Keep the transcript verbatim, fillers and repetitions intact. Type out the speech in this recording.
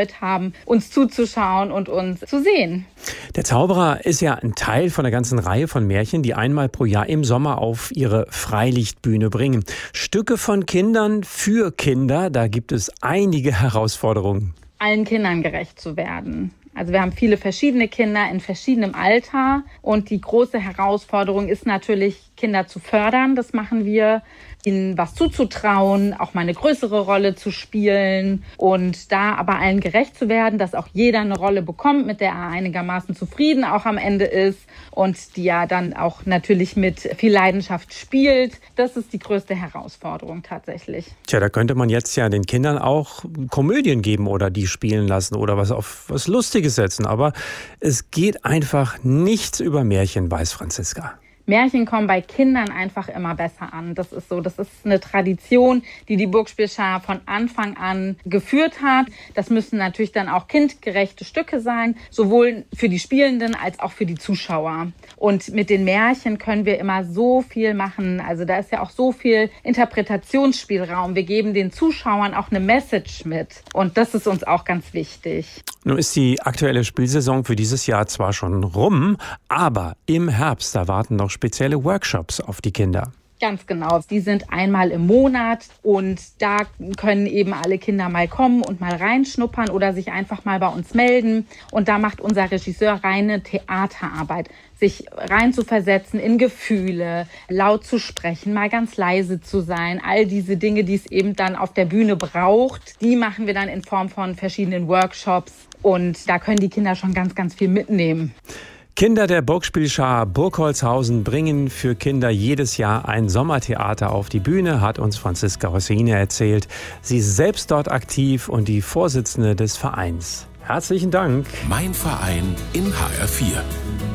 gefreut haben, uns zuzuschauen und uns zu sehen. Der Zauberer ist ja ein Teil von der ganzen Reihe von Märchen, die einmal pro Jahr im Sommer auf ihre Freilichtbühne bringen. Stücke von Kindern für Kinder, da gibt es einige Herausforderungen. Allen Kindern gerecht zu werden. Also wir haben viele verschiedene Kinder in verschiedenem Alter und die große Herausforderung ist natürlich, Kinder zu fördern. Das machen wir, ihnen was zuzutrauen, auch mal eine größere Rolle zu spielen und da aber allen gerecht zu werden, dass auch jeder eine Rolle bekommt, mit der er einigermaßen zufrieden auch am Ende ist und die ja dann auch natürlich mit viel Leidenschaft spielt. Das ist die größte Herausforderung tatsächlich. Tja, da könnte man jetzt ja den Kindern auch Komödien geben oder die spielen lassen oder was auf was Lustiges setzen. Aber es geht einfach nichts über Märchen, weiß Franziska. Märchen kommen bei Kindern einfach immer besser an. Das ist so, das ist eine Tradition, die die Burgspielschar von Anfang an geführt hat. Das müssen natürlich dann auch kindgerechte Stücke sein, sowohl für die Spielenden als auch für die Zuschauer. Und mit den Märchen können wir immer so viel machen. Also da ist ja auch so viel Interpretationsspielraum. Wir geben den Zuschauern auch eine Message mit. Und das ist uns auch ganz wichtig. Nun ist die aktuelle Spielsaison für dieses Jahr zwar schon rum, aber im Herbst, da warten noch spezielle Workshops auf die Kinder. Ganz genau. Die sind einmal im Monat und da können eben alle Kinder mal kommen und mal reinschnuppern oder sich einfach mal bei uns melden. Und da macht unser Regisseur reine Theaterarbeit, sich reinzuversetzen in Gefühle, laut zu sprechen, mal ganz leise zu sein. All diese Dinge, die es eben dann auf der Bühne braucht, die machen wir dann in Form von verschiedenen Workshops. Und da können die Kinder schon ganz, ganz viel mitnehmen. Kinder der Burgspielschar Burgholzhausen bringen für Kinder jedes Jahr ein Sommertheater auf die Bühne, hat uns Franziska Rossini erzählt. Sie ist selbst dort aktiv und die Vorsitzende des Vereins. Herzlichen Dank. Mein Verein in H R vier.